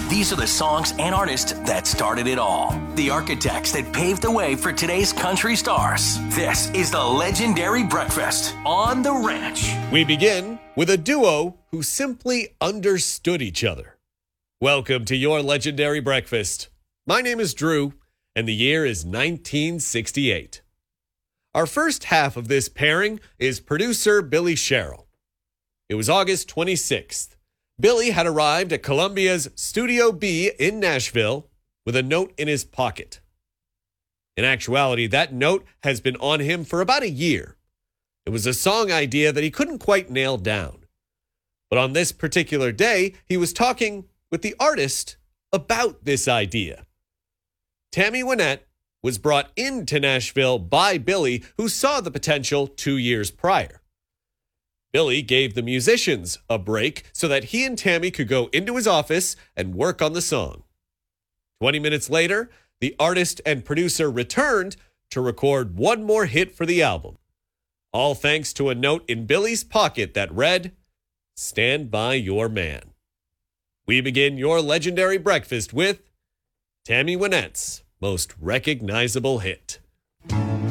These are the songs and artists that started it all. The architects that paved the way for today's country stars. This is the Legendary Breakfast on the Ranch. We begin with a duo who simply understood each other. Welcome to your Legendary Breakfast. My name is Drew, and the year is 1968. Our first half of this pairing is producer Billy Sherrill. It was August 26th. Billy had arrived at Columbia's Studio B in Nashville with a note in his pocket. In actuality, that note has been on him for about a year. It was a song idea that he couldn't quite nail down. But on this particular day, he was talking with the artist about this idea. Tammy Wynette was brought into Nashville by Billy, who saw the potential 2 years prior. Billy gave the musicians a break so that he and Tammy could go into his office and work on the song. 20 minutes later, the artist and producer returned to record one more hit for the album. All thanks to a note in Billy's pocket that read, "Stand by your man." We begin your Legendary Breakfast with Tammy Wynette's most recognizable hit.